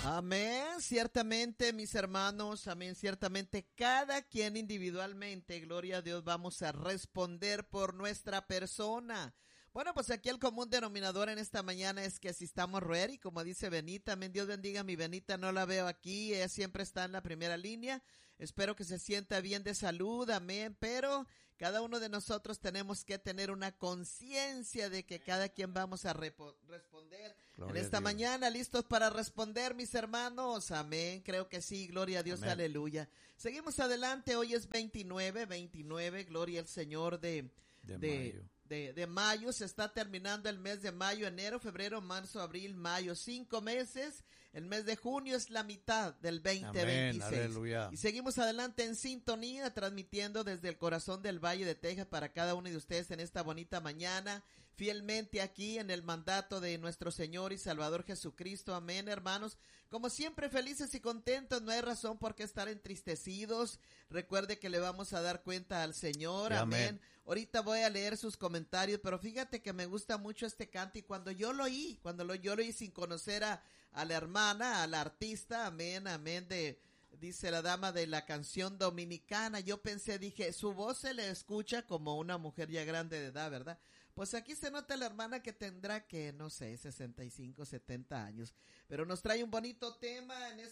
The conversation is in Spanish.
Amén, ciertamente mis hermanos, amén, ciertamente cada quien individualmente, gloria a Dios, vamos a responder por nuestra persona. Bueno, pues aquí el común denominador en esta mañana es que asistamos roer y como dice Benita, amén, Dios bendiga a mi Benita, no la veo aquí, ella siempre está en la primera línea, espero que se sienta bien de salud, amén, pero cada uno de nosotros tenemos que tener una conciencia de que cada quien vamos a responder Gloria en esta a Dios. mañana, listos para responder mis hermanos, amén, creo que sí, gloria a Dios, Amén. aleluya. Seguimos adelante, hoy es 29, gloria al Señor de mayo. De mayo, se está terminando el mes de mayo, enero, febrero, marzo, abril, mayo, 5 meses, el mes de junio es la mitad del 2026. Amén, aleluya. Y seguimos adelante en sintonía, transmitiendo desde el corazón del Valle de Texas para cada uno de ustedes en esta bonita mañana, fielmente aquí en el mandato de nuestro Señor y Salvador Jesucristo, amén hermanos, como siempre felices y contentos, no hay razón por qué estar entristecidos, recuerde que le vamos a dar cuenta al Señor, Sí, amén. amén. Ahorita voy a leer sus comentarios, pero fíjate que me gusta mucho este canto y cuando yo lo oí, yo lo oí sin conocer a la hermana, a la artista, amén, amén, dice la dama de la canción dominicana, yo pensé, dije, su voz se le escucha como una mujer ya grande de edad, ¿verdad? Pues aquí se nota la hermana que tendrá que, no sé, 65, 70 años, pero nos trae un bonito tema en esta